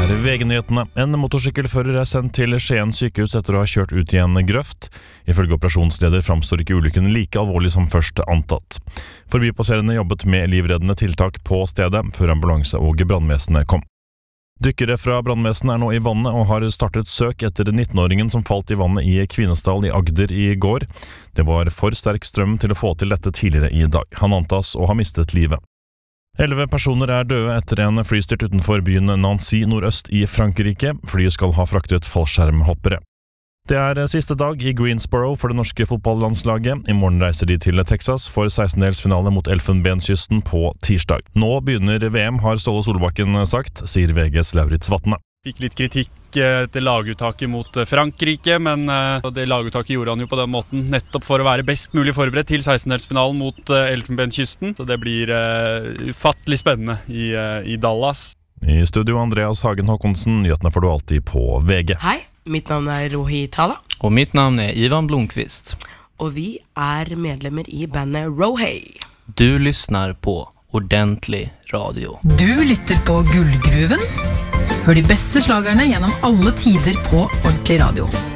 er VG-nyhetene. En motorsykkelfører er sendt til Skien sykehus etter å ha kjørt ut i en grøft. Ifølge operasjonsleder framstår ikke ulykken like alvorlig som først antatt. Forbipasserende jobbet med livreddende tiltak på stedet, før ambulanse og brannvesenet kom. Dykkere fra brannvesenet er nå i vannet og har startet søk etter 19-åringen som falt i vannet i Kvinesdal i Agder i går. Det var for sterk strøm til å få til dette tidligere i dag. Han antas å ha mistet livet. 11 personer er døde etter en flystyrt utenfor byen Nancy nordøst i Frankrike. Flyet skal ha fraktet fallskjermhoppere. Det er siste dag i Greensboro for det norske fotballandslaget. I morgen reiser de til Texas for 16-delsfinale mot Elfenbenskysten på tirsdag. Nå begynner VM, har Ståle Solbakken sagt, sier VGs Lauritz Vatne. Fikk litt kritikk etter laguttaket mot Frankrike, men det laguttaket gjorde han jo på den måten nettopp for å være best mulig forberedt til 16-delsfinalen mot Elfenbenskysten. Så det blir ufattelig spennende i Dallas. I studio Andreas Hagen Håkonsen, nyhetene får du alltid på VG. Hei, mitt navn er Rohi Tala. Og mitt navn er Ivan Blomqvist. Og vi er medlemmer i bandet Rohei. Du lyssnar på Ordentlig Radio. Du lytter på Gullgruven. Hør de beste slagerne gjennom alle tider på Ordentlig Radio.